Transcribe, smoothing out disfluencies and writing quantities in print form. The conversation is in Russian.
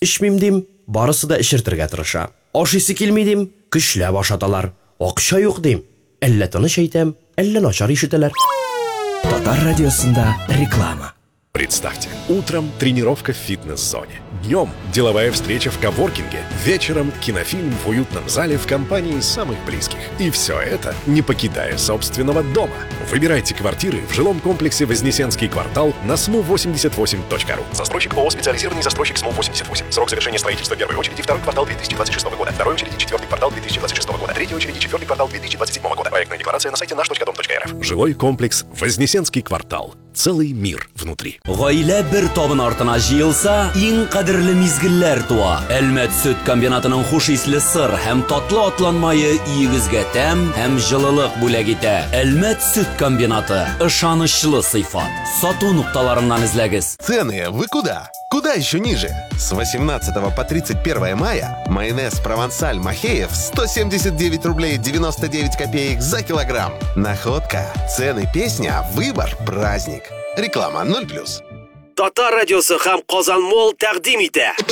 Ичмим дим, барысы да эчертергә тырыша. Ашыйсы килми дим, көчләп ашаталар. Акча юк дим. Әллә тыныч әйтәм, әллә начар ишетәләр. Татар радиосында реклама. Представьте, утром тренировка в фитнес-зоне. Днем деловая встреча в коворкинге. Вечером кинофильм в уютном зале в компании самых близких. И все это не покидая собственного дома. Выбирайте квартиры в жилом комплексе Вознесенский квартал на smu88.ru. Застройщик ООО «Специализированный застройщик СМУ-88». Срок завершения строительства первой очереди второй квартал 2026 года. Второй очереди четвертый квартал 2026 года. Третьей очереди четвертый квартал 2027 года. Проектная декларация на сайте наш.дом.рф. Жилой комплекс Вознесенский квартал. Целый мир внутри. Гаилә бер табын артына җыелса, иң кадерле мизгелләр туа. Әлмәт сөт комбинатының хуш исле сыр һәм татлы атланмае игезгә тәм һәм җылылык бүләк итә. Әлмәт сөт комбинаты. Ышанычлы сыйфат. Сату нукталарыннан эзләгез. Цены вы куда? Куда еще ниже? С 18 по 31 мая майонез «Провансаль» Махеев 179 рублей 99 копеек за килограмм. Находка, цены, песня, выбор, праздник. Реклама 0+. Татар радиосы һәм Казан Мол тәкъдим итә.